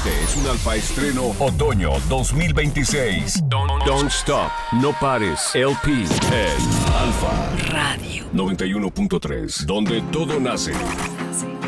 Este es un Alfa Estreno Otoño 2026. Don't Stop, No Pares, LP en Alfa Radio 91.3, donde todo nace.